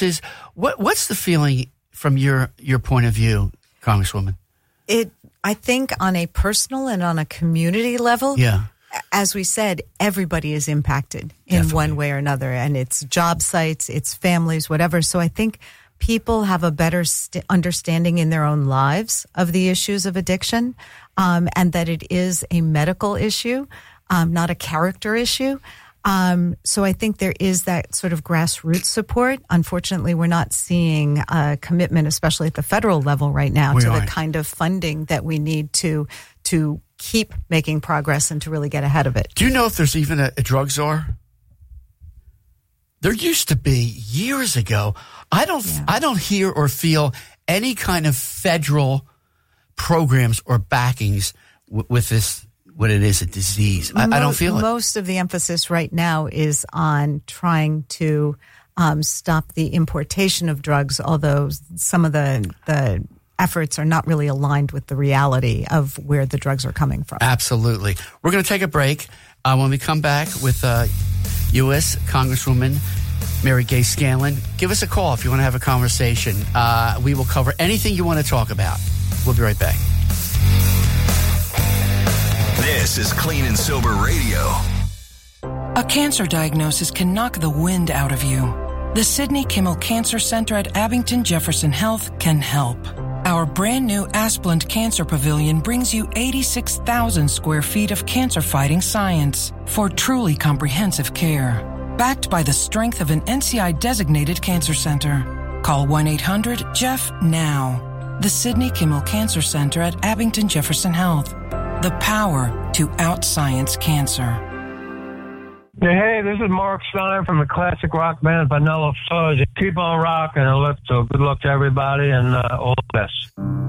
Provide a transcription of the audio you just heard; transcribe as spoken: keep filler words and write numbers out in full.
services. What what's the feeling from your your point of view, Congresswoman? It, I think, on a personal and on a community level. Yeah. As we said, everybody is impacted in Definitely. one way or another, and it's job sites, it's families, whatever. So I think people have a better st- understanding in their own lives of the issues of addiction, um, and that it is a medical issue, um, not a character issue. Um, so I think there is that sort of grassroots support. Unfortunately, we're not seeing a commitment, especially at the federal level right now, We to aren't. the kind of funding that we need to to keep making progress and to really get ahead of it. Do you know if there's even a, a drug czar? There used to be years ago. I don't. Yeah. I don't hear or feel any kind of federal programs or backings w- with this. What it is, a disease. I, I don't feel it. Most of the emphasis right now is on trying to um, stop the importation of drugs, although some of the the efforts are not really aligned with the reality of where the drugs are coming from. Absolutely. We're going to take a break. Uh, when we come back with uh, U S Congresswoman Mary Gay Scanlon, give us a call if you want to have a conversation. Uh, we will cover anything you want to talk about. We'll be right back. This is Clean and Sober Radio. A cancer diagnosis can knock the wind out of you. The Sidney Kimmel Cancer Center at Abington Jefferson Health can help. Our brand new Asplund Cancer Pavilion brings you eighty-six thousand square feet of cancer-fighting science for truly comprehensive care. Backed by the strength of an N C I-designated cancer center. Call one eight hundred J E F F now. The Sidney Kimmel Cancer Center at Abington Jefferson Health. The power to out-science cancer. Yeah, hey, this is Mark Stein from the classic rock band Vanilla Fudge. Keep on rocking, Alypso. Good luck to everybody, and uh, all the best.